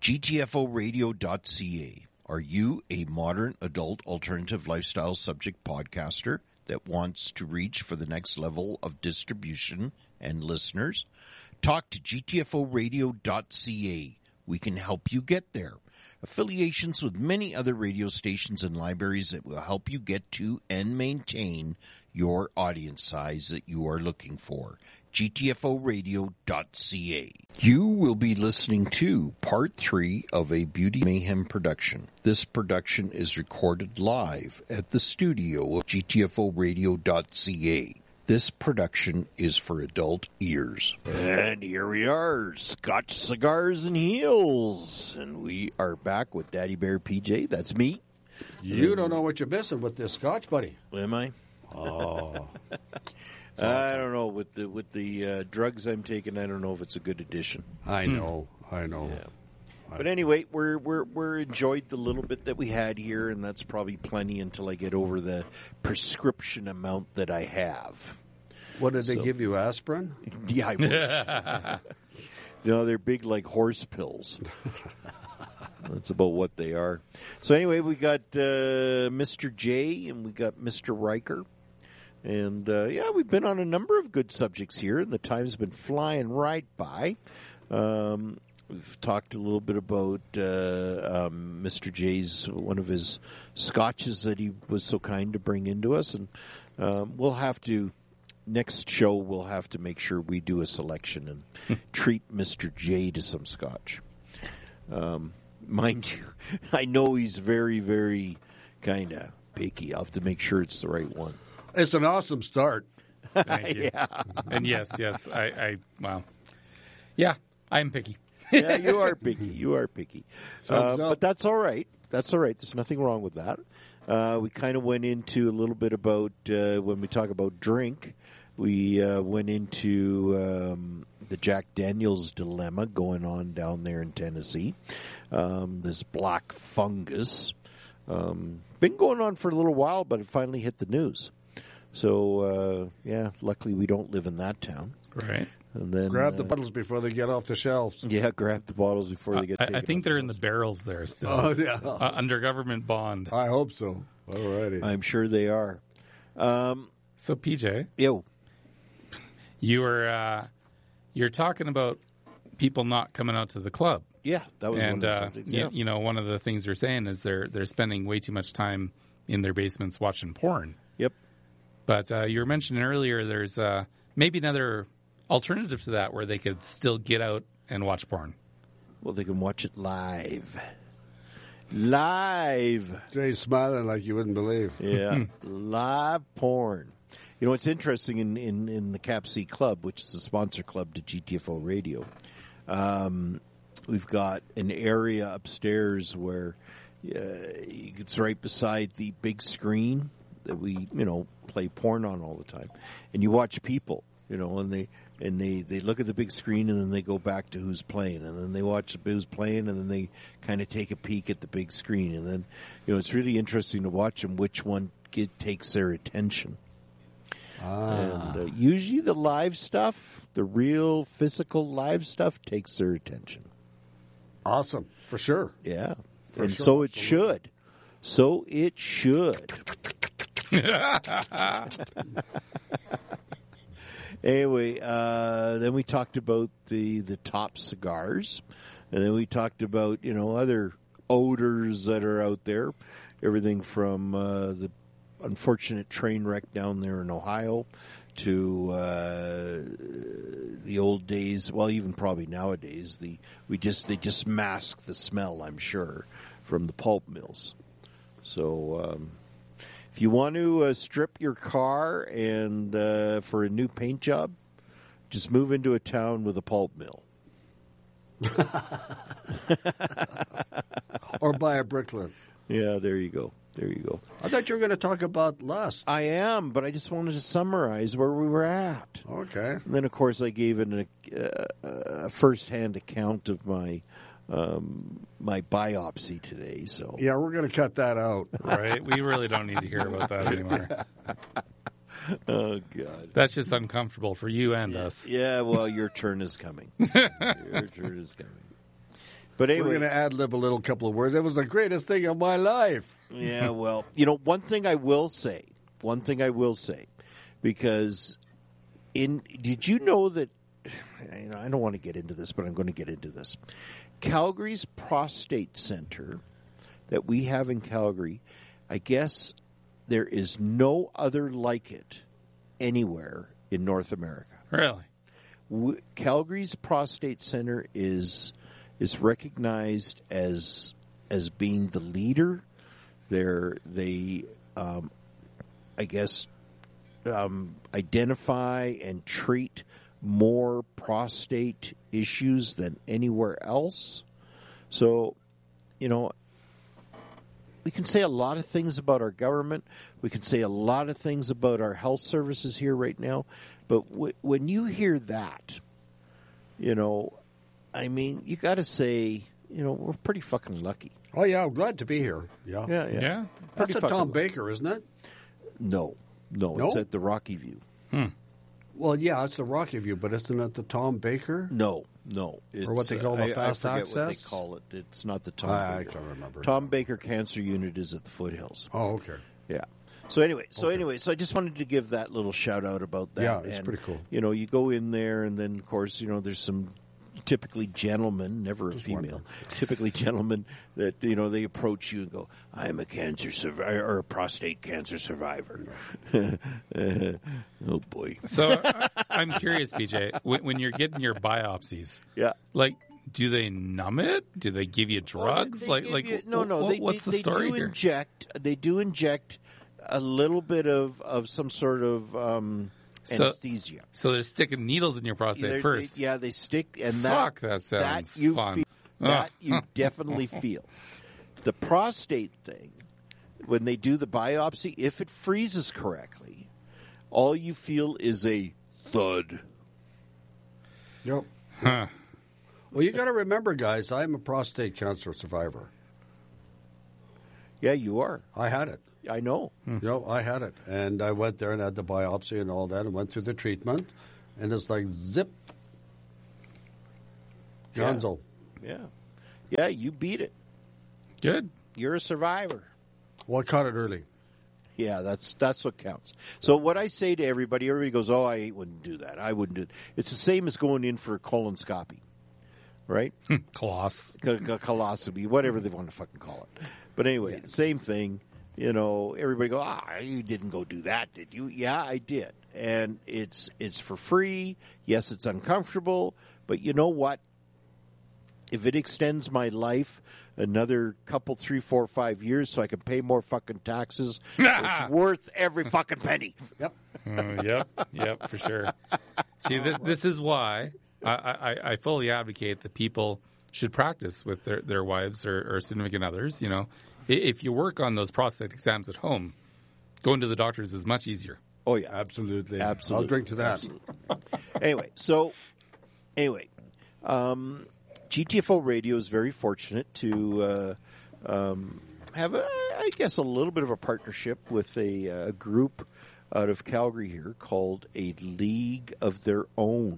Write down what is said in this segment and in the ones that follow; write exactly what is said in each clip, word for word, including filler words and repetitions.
G T F O radio dot C A. Are you a modern adult alternative lifestyle subject podcaster that wants to reach for the next level of distribution and listeners? Talk to G T F O radio dot C A. We can help you get there. Affiliations with many other radio stations and libraries that will help you get to and maintain your audience size that you are looking for. G T F O radio dot C A. You will be listening to part three of a Beauty Mayhem production. This production is recorded live at the studio of G T F O radio dot C A. This production is for adult ears. And here we are, Scotch Cigars and Heels. And we are back with Daddy Bear P J. That's me. You don't know what you're missing with this Scotch, buddy. Am I? Oh. Awesome. I don't know. With the with the uh, drugs I'm taking, I don't know if it's a good addition. I know. I know. Yeah. But anyway, we're we're we're enjoyed the little bit that we had here, and that's probably plenty until I get over the prescription amount that I have. What did So- they give you, aspirin? Yeah, I wish. You know, they're big like horse pills. That's about what they are. So anyway, we got uh, Mister J and we got Mister Riker. And, uh, yeah, we've been on a number of good subjects here, and the time's been flying right by. Um, we've talked a little bit about uh, um, Mister J's, one of his scotches that he was so kind to bring into us. And um, we'll have to, next show, we'll have to make sure we do a selection and treat Mister J to some scotch. Um, mind you, I know he's very, very kind of picky. I'll have to make sure it's the right one. It's an awesome start. Thank you. Yeah. And yes, yes, I, I, well, yeah, I'm picky. Yeah, you are picky. You are picky. Uh, Thumbs up. but that's all right. That's all right. There's nothing wrong with that. Uh, we kind of went into a little bit about, uh, when we talk about drink, we uh, went into um, the Jack Daniels dilemma going on down there in Tennessee. Um, this black fungus. Um, been going on for a little while, but it finally hit the news. So, uh, yeah, luckily we don't live in that town. Right. And then Grab the uh, bottles before they get off the shelves. Yeah, grab the bottles before they get I, taken I think off they're the in the shelves. barrels there still. Oh, yeah. Uh, under government bond. I hope so. All righty. I'm sure they are. Um, So, P J, yo, you were uh, you're talking about people not coming out to the club. yeah, that was And one of the uh, subjects. you, Yeah. you know, one of the things they're saying is they're they're spending way too much time in their basements watching porn. Yep. But uh, you were mentioning earlier there's uh, maybe another alternative to that where they could still get out and watch porn. Well, they can watch it live. Live. Jay's smiling like you wouldn't believe. Yeah. Live porn. You know, it's interesting in, in, in the Cap C Club, which is the sponsor club to G T F O Radio. Um, we've got an area upstairs where uh, it's right beside the big screen that we, you know, play porn on all the time. And you watch people, you know, and they and they, they look at the big screen and then they go back to who's playing. And then they watch who's playing and then they kind of take a peek at the big screen. And then, you know, it's really interesting to watch them, which one get, takes their attention. Ah. And uh, usually the live stuff, the real physical live stuff, takes their attention. Awesome. For sure. Yeah. For and sure, so it absolutely. should. So it should. Anyway, uh, then we talked about the, the top cigars. And then we talked about, you know, other odors that are out there. Everything from uh, the unfortunate train wreck down there in Ohio to uh, the old days, well, even probably nowadays, the we just they just mask the smell, I'm sure, from the pulp mills. So um, if you want to uh, strip your car and uh, for a new paint job, just move into a town with a pulp mill. Or buy a bricklet. Yeah, there you go. There you go. I thought you were going to talk about lust. I am, but I just wanted to summarize where we were at. Okay. And then, of course, I gave an, uh, a first-hand account of my um, my biopsy today. So Yeah, we're going to cut that out. Right? We really don't need to hear about that anymore. Oh, God. That's just uncomfortable for you and us. Yeah, well, your turn is coming. Your turn is coming. But We're anyway, going to ad-lib a little couple of words. It was the greatest thing of my life. yeah, well, you know, one thing I will say, one thing I will say, because in did you know that, you know, I don't want to get into this, but I'm going to get into this. Calgary's prostate center that we have in Calgary, I guess there is no other like it anywhere in North America. Really? W- Calgary's prostate center is is recognized as as being the leader. They're, they, um, I guess, um, identify and treat more prostate issues than anywhere else. So, you know, we can say a lot of things about our government. We can say a lot of things about our health services here right now. But w- when you hear that, you know, I mean, you got to say, you know, we're pretty fucking lucky. Oh, yeah, I'm glad to be here. Yeah. Yeah, yeah. Yeah. That's Pretty a fucking Tom lucky. Baker, isn't it? No, no, No? it's at the Rocky View. Well, yeah, it's the Rocky View, but isn't it the Tom Baker? No, no. It's, Or what they call the I- I fast forget access? what they call it. It's not the Tom I, I Baker. can't remember. Tom Baker Cancer Unit is at the Foothills. Oh, okay. Yeah. So anyway, so anyway, so I just wanted to give that little shout out about that. Yeah, it's And, pretty cool. You know, you go in there, and then of course, you know, there's some typically gentlemen, never a female, typically gentlemen that you know they approach you and go, "I'm a cancer survivor or a prostate cancer survivor." Oh boy. So I- I'm curious, B J, when, when you're getting your biopsies, Yeah. like, do they numb it? Do they give you drugs? They like, give like, you- no, no. wh- they, what's they, the they story do here? inject. They do inject a little bit of, of some sort of um, So- anesthesia. So they're sticking needles in your prostate They're- first. they- yeah, they stick, and that Fuck, that sounds that you fun. Feel, Ugh. that you definitely feel. The prostate thing, when they do the biopsy, if it freezes correctly, all you feel is a thud. Yep. Huh. Well, you got to remember, guys, I'm a prostate cancer survivor. Yeah, you are. I had it. I know. Yep, I had it. And I went there and had the biopsy and all that and went through the treatment. And it's like zip. Yeah. Gonzo. Yeah, yeah, you beat it. Good. You're a survivor. Well, I caught it early. Yeah, that's that's what counts. So what I say to everybody, everybody goes, "Oh, I wouldn't do that. I wouldn't do it." It's the same as going in for a colonoscopy, right? Coloss. Co- co- Coloscopy, whatever they want to fucking call it. But anyway, same thing. You know, everybody go, "Ah, you didn't go do that, did you?" Yeah, I did, and it's it's for free. Yes, it's uncomfortable, but you know what? If it extends my life another couple, three, four, five years, so I can pay more fucking taxes, it's worth every fucking penny. Yep. Uh, yep, yep, for sure. See, this this is why I, I, I fully advocate that people should practice with their, their wives or, or significant others. You know, I- if you work on those prostate exams at home, going to the doctors is much easier. Oh yeah, Absolutely. absolutely. I'll drink to that. Absolutely. Anyway, so anyway, um, G T F O Radio is very fortunate to uh, um, have, a, I guess, a little bit of a partnership with a, uh group out of Calgary here called A League of Their Own.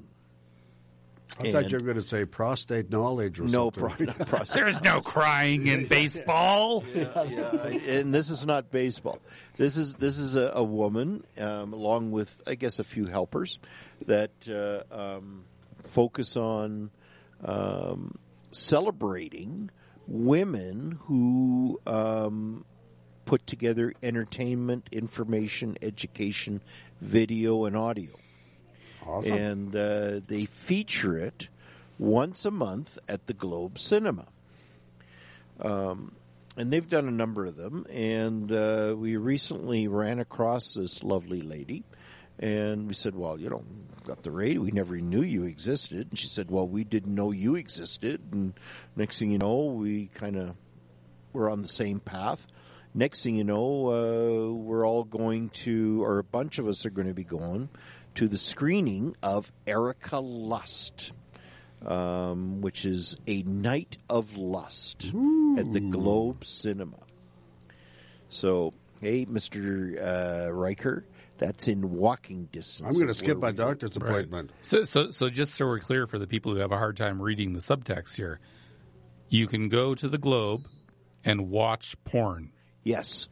I thought And- you were going to say prostate knowledge or No, something. pro- not process. There's no crying in baseball. yeah, and this is not baseball. This is this is a, a woman, um, along with I guess a few helpers, that uh, um, focus on um, celebrating women who um, put together entertainment, information, education, video, and audio. Awesome. And uh, they feature it once a month at the Globe Cinema. Um, and they've done a number of them. And uh, we recently ran across this lovely lady. And we said, well, you know, got the radio. We never knew you existed. And she said, well, we didn't know you existed. And next thing you know, we kind of were on the same path. Next thing you know, uh, we're all going to, or a bunch of us are going to be going to the screening of Erica Lust, um, which is a night of lust Ooh. at the Globe Cinema. So, hey, Mister Uh, Riker, that's in walking distance. I'm going to of skip where my we- doctor's Right. appointment. So, so, so just so we're clear for the people who have a hard time reading the subtext here, you can go to the Globe and watch porn. Yes.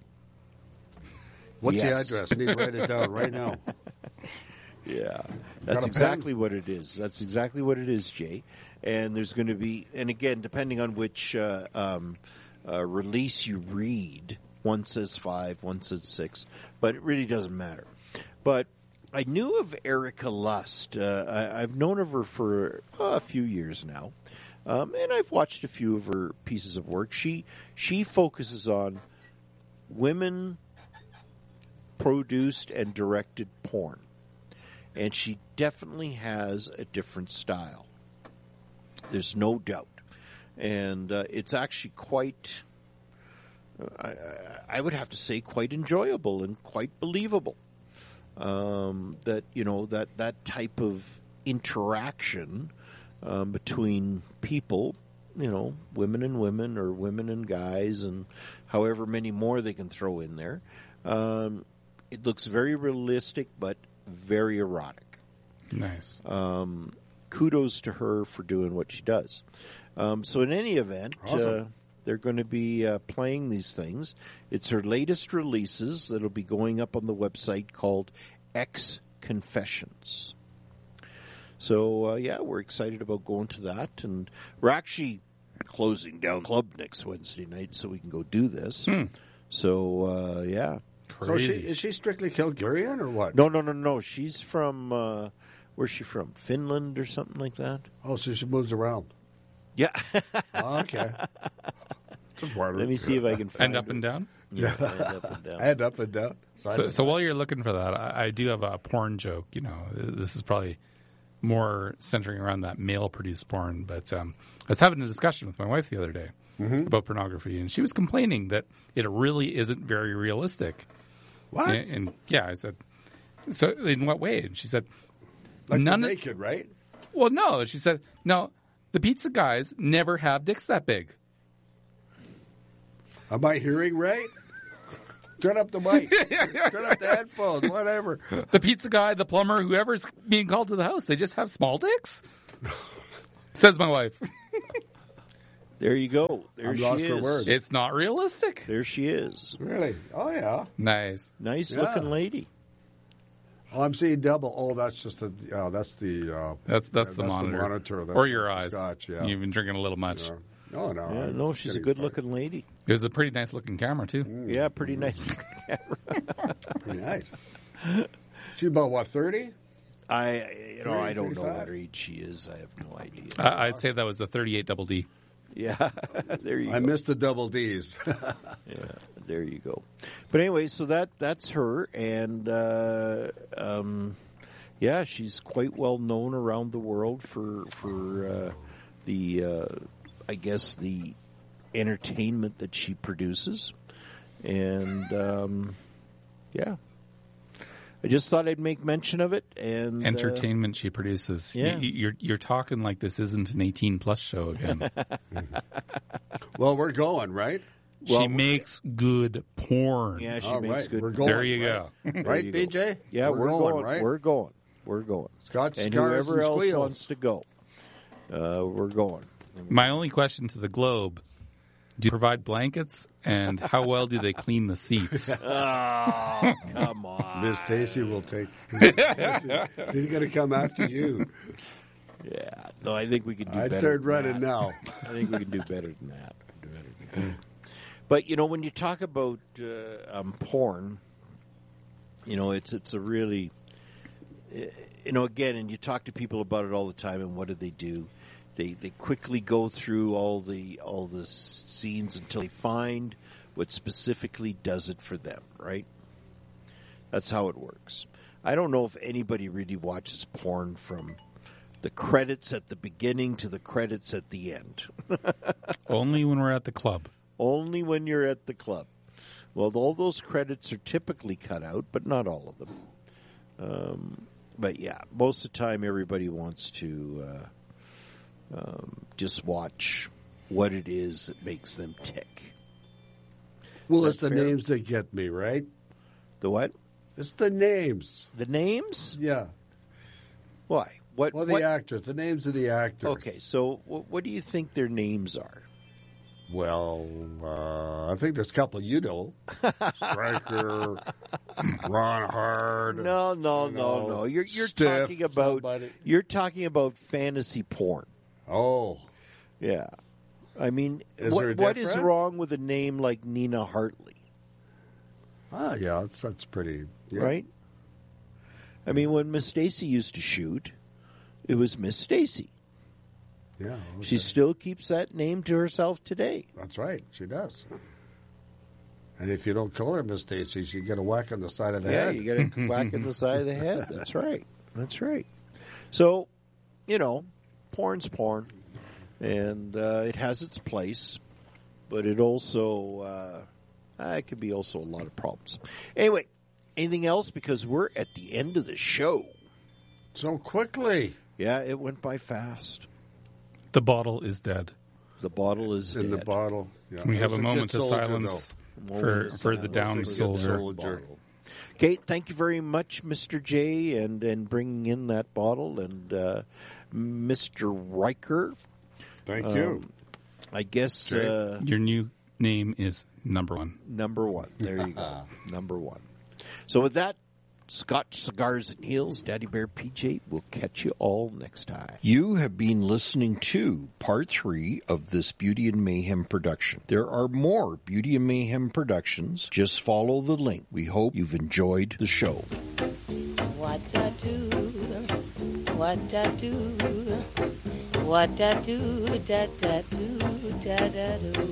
What's Yes. the address? I need to write it down right now. Yeah, Got that's a exactly what it is. That's exactly what it is, Jay. And there's going to be, and again, depending on which uh, um, uh, release you read, one says five, one says six, but it really doesn't matter. But I knew of Erica Lust. Uh, I, I've known of her for uh, a few years now, um, and I've watched a few of her pieces of work. She she focuses on women produced and directed porn. And she definitely has a different style. There's no doubt. And uh, it's actually quite, I, I would have to say, quite enjoyable and quite believable. Um, that, you know, that, that type of interaction um, between people, you know, women and women or women and guys and however many more they can throw in there. Um, it looks very realistic, but very erotic. Nice. Um, kudos to her for doing what she does. Um, so in any event, Awesome. uh, they're going to be uh, playing these things. It's her latest releases that'll be going up on the website called X Confessions. So, uh, yeah, we're excited about going to that. And we're actually closing down club next Wednesday night so we can go do this. Hmm. So, uh, yeah. So is she, Crazy. is she strictly Kilgarian or what? No, no, no, no. She's from, uh, where's she from? Finland or something like that? Oh, so she moves around. Yeah. Oh, okay. Just wondering. Let me see if I can find And up her. and down? Yeah, and up and down. Head up and down. Side So, and so while you're looking for that, I, I do have a porn joke. You know, this is probably more centering around that male-produced porn. But um, I was having a discussion with my wife the other day Mm-hmm. about pornography, and she was complaining that it really isn't very realistic. What? And, and yeah, I said, so in what way? And she said, Like none the of, naked, right? well, no. She said, no, the pizza guys never have dicks that big. Am I hearing right? Turn up the mic. Turn up the headphones, whatever. The pizza guy, the plumber, whoever's being called to the house, they just have small dicks? Says my wife. There you go. There I'm she lost is. for words. It's not realistic. There she is. Really? Oh, yeah. Nice. Nice Yeah. looking lady. Oh, I'm seeing double. Oh, that's just the, uh, that's the, uh, That's that's yeah, the monitor. monitor. That's or your the eyes. Scotch, yeah. You've been drinking a little much. Yeah. No, no. Yeah, I'm no, just she's a getting good started. looking lady. It was a pretty nice looking camera, too. Yeah, pretty nice looking camera. Pretty nice. She's about, what, thirty? I, you know, I don't know thirty-five? what her age she is. I have no idea. I, I'd say that was the thirty-eight double D. Yeah, there you I go. missed the double D's. Yeah, there you go. But anyway, so that that's her, and uh, um, yeah, she's quite well known around the world for for uh, the, uh, I guess, the entertainment that she produces, and um, yeah, I just thought I'd make mention of it. And uh, Entertainment she produces. yeah. You, you're you're talking like this isn't an eighteen plus show again. Well, we're going, right? she Well, makes good porn. yeah, she All makes right, good. we're going. There you right? go. Right, you B go. J? Yeah, we're, going, going. right? We're going. We're going. Scotch, And scars, whoever and else squeals. wants to go, uh, we're going. My only question to the Globe: do you provide blankets, and how well do they clean the seats? Oh, come on. Miss Stacy will take. Miss Stacy, she's going to come after you. Yeah. No, I think we can do I'd better. start than running that. now. I think we can do better than that. Do better than that. But, you know, when you talk about uh, um, porn, you know, it's it's a really, uh, you know, again, and you talk to people about it all the time, and what do they do? They they quickly go through all the all the s- scenes until they find what specifically does it for them, right? That's how it works. I don't know if anybody really watches porn from the credits at the beginning to the credits at the end. Only when we're at the club. Only when you're at the club. Well, all those credits are typically cut out, but not all of them. Um, but yeah, most of the time everybody wants to uh, um, just watch what it is that makes them tick. Well, Is it's that the fair? names that get me, right? The what? It's the names. The names? Yeah. Why? What? Well, the what? actors. The names of the actors. Okay, so wh- what do you think their names are? Well, uh, I think there's a couple you know. Striker, Ron Hard. No, no, you no, know, no. You're you're Stiff, talking about somebody. you're talking about fantasy porn. Oh, Yeah. I mean, Is what, there a what is difference? wrong with a name like Nina Hartley, ah, yeah, that's, that's pretty. Yeah. right? I mean, when Miss Stacy used to shoot, it was Miss Stacy. Yeah, okay. She still keeps that name to herself today. That's right. She does. And if you don't call her Miss Stacy, she get a whack on the side of the Yeah, head. you get a whack in the side of the head. That's right. That's right. So, you know, porn's porn, and uh, it has its place, but it also uh, it can be also a lot of problems. Anyway, anything else? Because we're at the end of the show. So quickly. Yeah, it went by fast. The bottle is dead. The bottle is In dead. the bottle. Yeah. We have It was a good moment of soldier, silence though. for Moment of for the silence. down It was a good soldier. soldier. Bottle. Okay, thank you very much, Mister J, and, and bringing in that bottle, and uh, Mister Riker. Thank Um, you. I guess Jay? uh, Your new name is number one. number one. There you go. Number one. So with that, Scotch Cigars and Heels, Daddy Bear P J, will catch you all next time. You have been listening to part three of this Beauty and Mayhem production. There are more Beauty and Mayhem productions. Just follow the link. We hope you've enjoyed the show. What I do, what I do, what I do, da da do, da da do.